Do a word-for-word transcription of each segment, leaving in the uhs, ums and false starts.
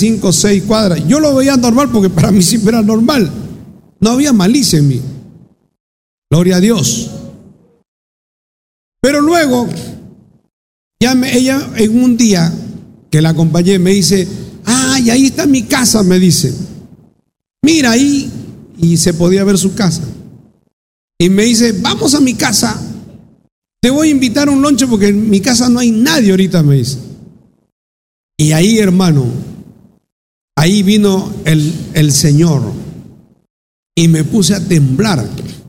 cinco, seis cuadras. Yo lo veía normal porque para mí siempre era normal. No había malicia en mí. Gloria a Dios. Pero luego, ya me, ella en un día que la acompañé me dice, ay, ahí está mi casa, me dice. Mira ahí, y se podía ver su casa. Y me dice, vamos a mi casa, te voy a invitar a un lonche porque en mi casa no hay nadie ahorita, me dice. Y ahí, hermano, ahí vino el, el Señor y me puse a temblar.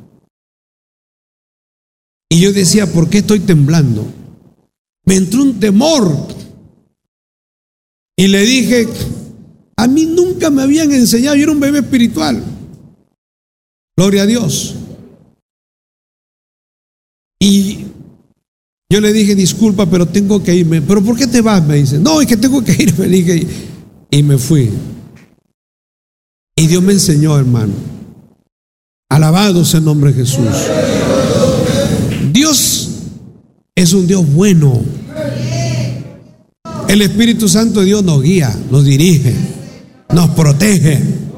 Y yo decía, ¿por qué estoy temblando? Me entró un temor. Y le dije, a mí nunca me habían enseñado, yo era un bebé espiritual. Gloria a Dios. Y yo le dije, disculpa, pero tengo que irme. ¿Pero por qué te vas? Me dice, no, es que tengo que irme. Le dije, y me fui. Y Dios me enseñó, hermano. Alabado sea el nombre de Jesús. Dios es un Dios bueno. El Espíritu Santo de Dios nos guía, nos dirige, nos protege.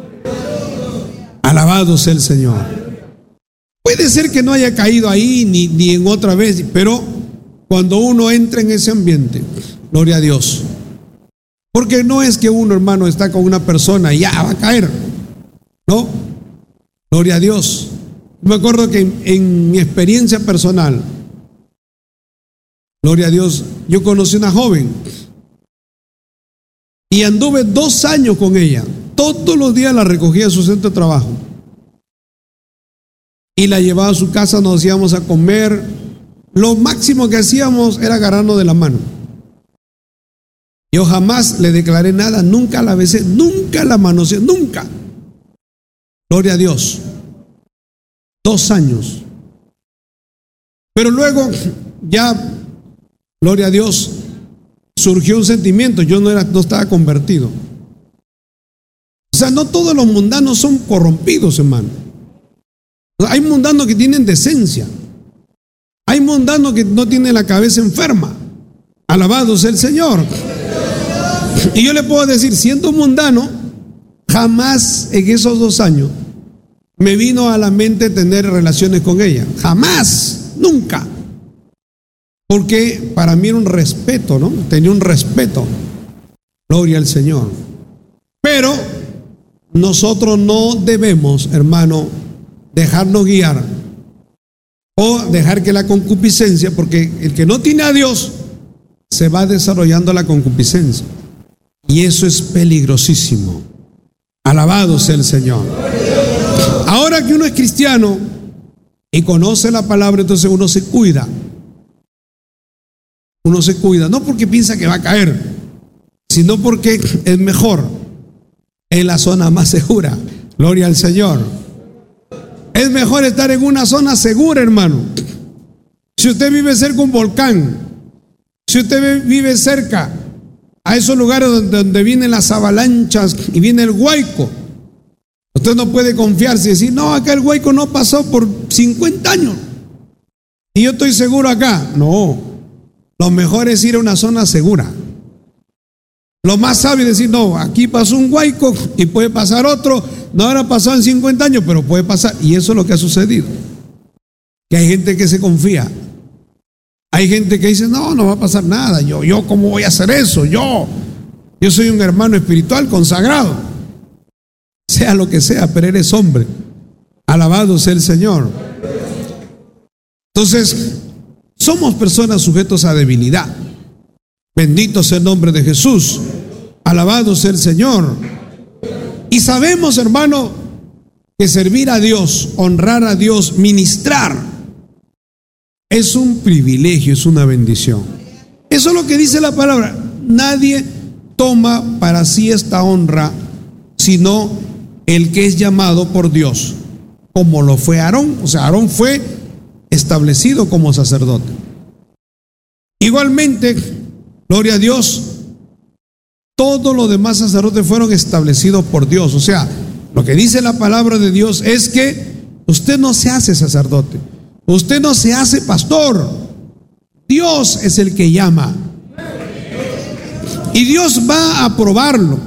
Alabado sea el Señor. Puede ser que no haya caído ahí ni, ni en otra vez, pero cuando uno entra en ese ambiente, gloria a Dios. Porque no es que uno, hermano, está con una persona y ya va a caer. No, gloria a Dios. Me acuerdo que en, en mi experiencia personal, gloria a Dios, yo conocí una joven y anduve dos años con ella. Todos los días la recogía a su centro de trabajo y la llevaba a su casa, nos íbamos a comer. Lo máximo que hacíamos era agarrarnos de la mano. Yo jamás le declaré nada, nunca la besé, nunca la manoseé, nunca. Gloria a Dios. Dos años. Pero luego ya, gloria a Dios, surgió un sentimiento. Yo no era, no estaba convertido. O sea, no todos los mundanos son corrompidos, hermano. Hay mundanos que tienen decencia. Hay mundanos que no tienen la cabeza enferma. Alabado sea el Señor. Y yo le puedo decir, siendo mundano, jamás en esos dos años me vino a la mente tener relaciones con ella. Jamás, nunca. Porque para mí era un respeto, ¿no? Tenía un respeto. Gloria al Señor. Pero nosotros no debemos, hermano, dejarnos guiar o dejar que la concupiscencia, porque el que no tiene a Dios se va desarrollando la concupiscencia. Y eso es peligrosísimo. Alabado sea el Señor. Ahora que uno es cristiano y conoce la palabra, entonces uno se cuida. Uno se cuida, no porque piensa que va a caer, sino porque es mejor en la zona más segura. Gloria al Señor. Es mejor estar en una zona segura, hermano. Si usted vive cerca de un volcán, si usted vive cerca a esos lugares donde, donde vienen las avalanchas y viene el huaico, usted no puede confiarse y decir, no, acá el huaico no pasó por cincuenta años y yo estoy seguro acá. No, lo mejor es ir a una zona segura. Lo más sabio es decir, no, aquí pasó un huaico y puede pasar otro, no habrá pasado en cincuenta años, pero puede pasar. Y eso es lo que ha sucedido. Que hay gente que se confía. Hay gente que dice, no, no va a pasar nada. Yo, yo, ¿cómo voy a hacer eso? Yo, yo soy un hermano espiritual consagrado. Sea lo que sea, pero eres hombre. Alabado sea el Señor. Entonces, somos personas sujetos a debilidad. Bendito sea el nombre de Jesús. Alabado sea el Señor. Y sabemos, hermano, que servir a Dios, honrar a Dios, ministrar, es un privilegio, es una bendición. Eso es lo que dice la palabra. Nadie toma para sí esta honra, sino el que es llamado por Dios, como lo fue Aarón. O sea, Aarón fue establecido como sacerdote. Igualmente, gloria a Dios, todos los demás sacerdotes fueron establecidos por Dios. O sea, lo que dice la palabra de Dios es que usted no se hace sacerdote, usted no se hace pastor. Dios es el que llama. Y Dios va a aprobarlo.